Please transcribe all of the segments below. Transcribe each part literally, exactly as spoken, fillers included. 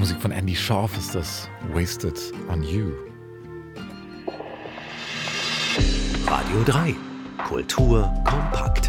Musik von Andy Shauf ist das, Wasted on You. Radio drei, Kultur kompakt.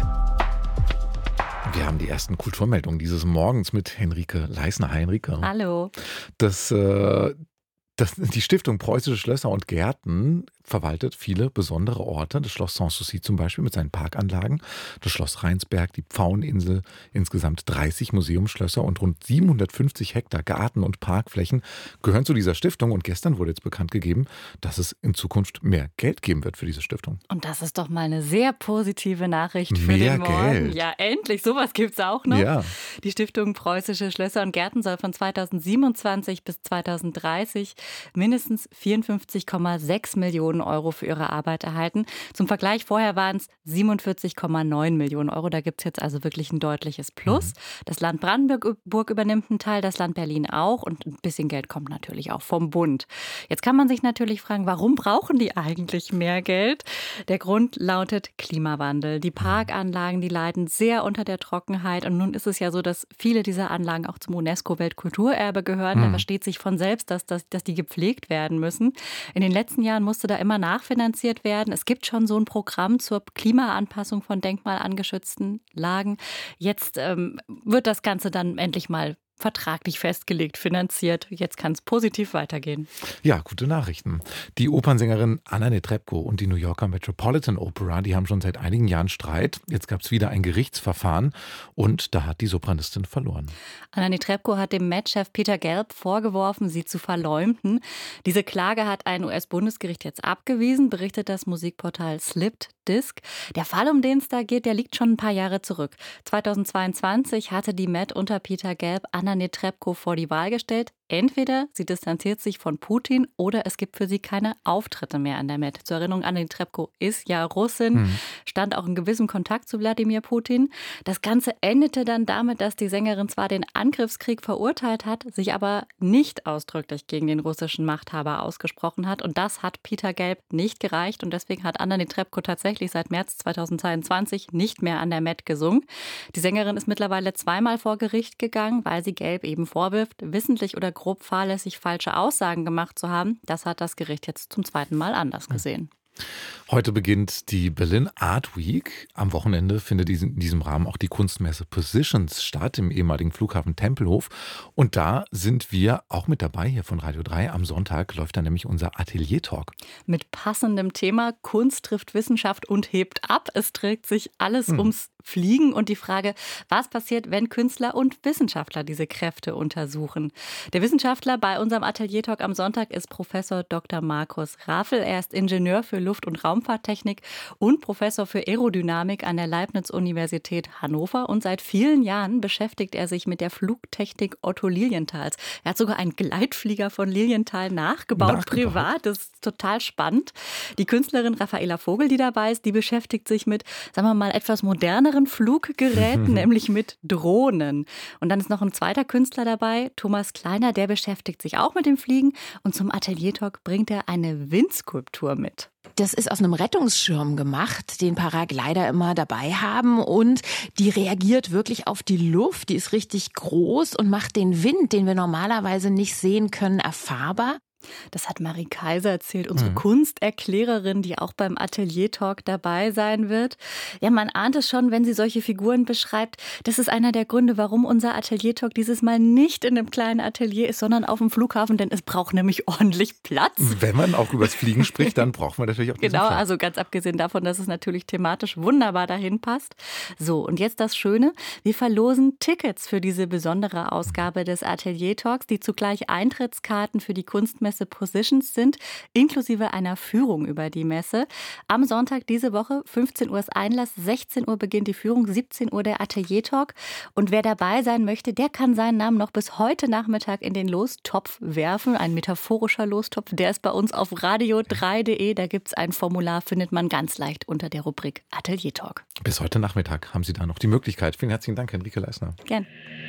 Wir haben die ersten Kulturmeldungen dieses Morgens mit Henrike Leisner. Hi Henrike. Hallo. Das, äh, das, die Stiftung Preußische Schlösser und Gärten verwaltet viele besondere Orte. Das Schloss Sanssouci zum Beispiel mit seinen Parkanlagen, das Schloss Rheinsberg, die Pfaueninsel, insgesamt dreißig Museumsschlösser und rund siebenhundertfünfzig Hektar Garten- und Parkflächen gehören zu dieser Stiftung. Und gestern wurde jetzt bekannt gegeben, dass es in Zukunft mehr Geld geben wird für diese Stiftung. Und das ist doch mal eine sehr positive Nachricht für mehr den Morgen. Geld. Ja, endlich, sowas gibt es auch noch. Ja. Die Stiftung Preußische Schlösser und Gärten soll von zweitausendsiebenundzwanzig bis zweitausenddreißig mindestens vierundfünfzig Komma sechs Millionen Euro für ihre Arbeit erhalten. Zum Vergleich, vorher waren es siebenundvierzig Komma neun Millionen Euro. Da gibt es jetzt also wirklich ein deutliches Plus. Mhm. Das Land Brandenburg übernimmt einen Teil, das Land Berlin auch. Und ein bisschen Geld kommt natürlich auch vom Bund. Jetzt kann man sich natürlich fragen, warum brauchen die eigentlich mehr Geld? Der Grund lautet Klimawandel. Die Parkanlagen, die leiden sehr unter der Trockenheit. Und nun ist es ja so, dass viele dieser Anlagen auch zum UNESCO-Weltkulturerbe gehören. Mhm. Da versteht sich von selbst, dass, dass, dass die gepflegt werden müssen. In den letzten Jahren musste da immer nachfinanziert werden. Es gibt schon so ein Programm zur Klimaanpassung von denkmalangeschützten Lagen. Jetzt ähm, wird das Ganze dann endlich mal vertraglich festgelegt, finanziert. Jetzt kann es positiv weitergehen. Ja, gute Nachrichten. Die Opernsängerin Anna Netrebko und die New Yorker Metropolitan Opera, die haben schon seit einigen Jahren Streit. Jetzt gab es wieder ein Gerichtsverfahren und da hat die Sopranistin verloren. Anna Netrebko hat dem Met-Chef Peter Gelb vorgeworfen, sie zu verleumden. Diese Klage hat ein U S-Bundesgericht jetzt abgewiesen, berichtet das Musikportal Slipped Disc. Der Fall, um den es da geht, der liegt schon ein paar Jahre zurück. zweitausendzweiundzwanzig hatte die Met unter Peter Gelb Anna Netrebko vor die Wahl gestellt. Entweder sie distanziert sich von Putin oder es gibt für sie keine Auftritte mehr an der Met. Zur Erinnerung, Anna Netrebko ist ja Russin, mhm. stand auch in gewissem Kontakt zu Wladimir Putin. Das Ganze endete dann damit, dass die Sängerin zwar den Angriffskrieg verurteilt hat, sich aber nicht ausdrücklich gegen den russischen Machthaber ausgesprochen hat. Und das hat Peter Gelb nicht gereicht. Und deswegen hat Anna Netrebko tatsächlich seit März zweitausendzweiundzwanzig nicht mehr an der Met gesungen. Die Sängerin ist mittlerweile zweimal vor Gericht gegangen, weil sie Gelb eben vorwirft, wissentlich oder grob fahrlässig falsche Aussagen gemacht zu haben. Das hat das Gericht jetzt zum zweiten Mal anders gesehen. Heute beginnt die Berlin Art Week. Am Wochenende findet in diesem Rahmen auch die Kunstmesse Positions statt im ehemaligen Flughafen Tempelhof. Und da sind wir auch mit dabei hier von Radio drei. Am Sonntag läuft da nämlich unser Atelier-Talk. Mit passendem Thema Kunst trifft Wissenschaft und hebt ab. Es trägt sich alles hm. ums Fliegen und die Frage, was passiert, wenn Künstler und Wissenschaftler diese Kräfte untersuchen. Der Wissenschaftler bei unserem Atelier-Talk am Sonntag ist Professor Doktor Markus Rafel. Er ist Ingenieur für Luft- und Raumfahrttechnik und Professor für Aerodynamik an der Leibniz-Universität Hannover. Und seit vielen Jahren beschäftigt er sich mit der Flugtechnik Otto Lilienthals. Er hat sogar einen Gleitflieger von Lilienthal nachgebaut, nachgebaut. privat. Das ist total spannend. Die Künstlerin Raffaela Vogel, die dabei ist, die beschäftigt sich mit, sagen wir mal, etwas moderneren Fluggeräten, nämlich mit Drohnen. Und dann ist noch ein zweiter Künstler dabei, Thomas Kleiner, der beschäftigt sich auch mit dem Fliegen. Und zum Atelier-Talk bringt er eine Windskulptur mit. Das ist aus einem Rettungsschirm gemacht, den Paraglider immer dabei haben. Und die reagiert wirklich auf die Luft. Die ist richtig groß und macht den Wind, den wir normalerweise nicht sehen können, erfahrbar. Das hat Marie Kaiser erzählt, unsere mhm. Kunsterklärerin, die auch beim Atelier-Talk dabei sein wird. Ja, man ahnt es schon, wenn sie solche Figuren beschreibt. Das ist einer der Gründe, warum unser Atelier-Talk dieses Mal nicht in einem kleinen Atelier ist, sondern auf dem Flughafen, denn es braucht nämlich ordentlich Platz. Wenn man auch über das Fliegen spricht, dann braucht man natürlich auch diesen Genau, Platz. Also ganz abgesehen davon, dass es natürlich thematisch wunderbar dahin passt. So, und jetzt das Schöne, wir verlosen Tickets für diese besondere Ausgabe des Atelier-Talks, die zugleich Eintrittskarten für die Kunstmesse Positions sind, inklusive einer Führung über die Messe. Am Sonntag diese Woche, fünfzehn Uhr ist Einlass, sechzehn Uhr beginnt die Führung, siebzehn Uhr der Atelier-Talk. Und wer dabei sein möchte, der kann seinen Namen noch bis heute Nachmittag in den Lostopf werfen. Ein metaphorischer Lostopf, der ist bei uns auf radio drei punkt de. Da gibt es ein Formular, findet man ganz leicht unter der Rubrik Atelier-Talk. Bis heute Nachmittag haben Sie da noch die Möglichkeit. Vielen herzlichen Dank, Henrike Leisner. Gern.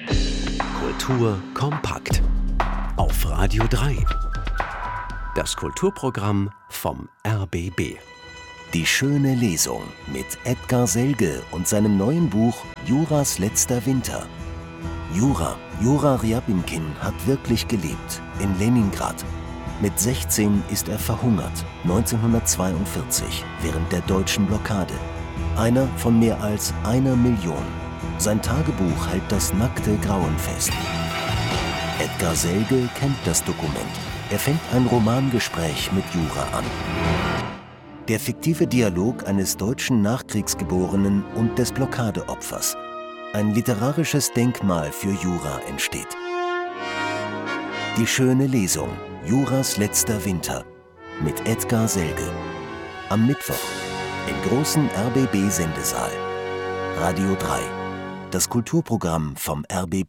Kultur kompakt auf Radio drei. Das Kulturprogramm vom R B B. Die schöne Lesung mit Edgar Selge und seinem neuen Buch Juras letzter Winter. Jura, Jura Ryabinkin hat wirklich gelebt, in Leningrad. Mit sechzehn ist er verhungert, neunzehnhundertzweiundvierzig, während der deutschen Blockade. Einer von mehr als einer Million. Sein Tagebuch hält das nackte Grauen fest. Edgar Selge kennt das Dokument. Er fängt ein Romangespräch mit Jura an. Der fiktive Dialog eines deutschen Nachkriegsgeborenen und des Blockadeopfers. Ein literarisches Denkmal für Jura entsteht. Die schöne Lesung, Juras letzter Winter, mit Edgar Selge. Am Mittwoch im großen R B B-Sendesaal. Radio drei, das Kulturprogramm vom R B B.